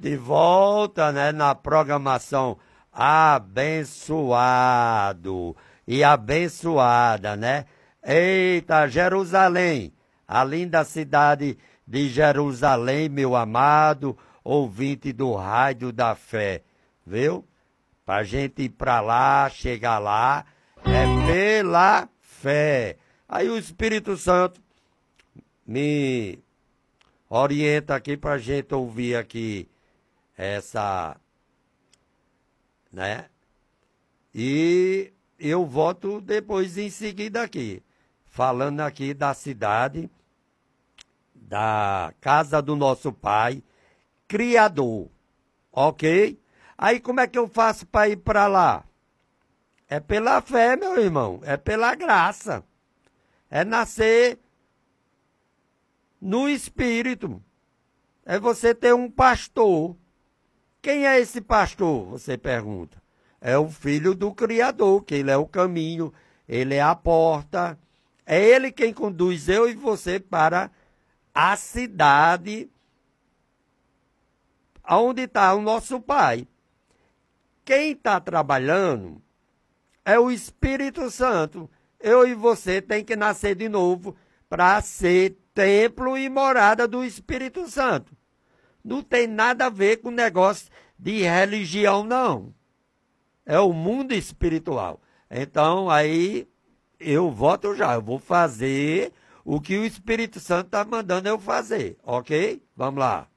de volta, né, na programação Abençoado e Abençoada, né? Eita, Jerusalém, a linda cidade de Jerusalém, meu amado ouvinte do Rádio da Fé, viu? Pra gente ir pra lá, chegar lá, é pela fé. Aí o Espírito Santo me orienta aqui pra gente ouvir aqui essa, né? E eu volto depois em seguida aqui, falando aqui da cidade, da casa do nosso Pai, Criador, ok? Aí como é que eu faço para ir para lá? É pela fé, meu irmão, é pela graça, é nascer no Espírito, é você ter um pastor. Quem é esse pastor? Você pergunta. É o Filho do Criador, que ele é o caminho, ele é a porta. É ele quem conduz eu e você para a cidade onde está o nosso Pai. Quem está trabalhando é o Espírito Santo. Eu e você tem que nascer de novo para ser templo e morada do Espírito Santo. Não tem nada a ver com negócio de religião, não. É o mundo espiritual. Então, aí, eu voto já. Eu vou fazer o que o Espírito Santo está mandando eu fazer, ok? Vamos lá.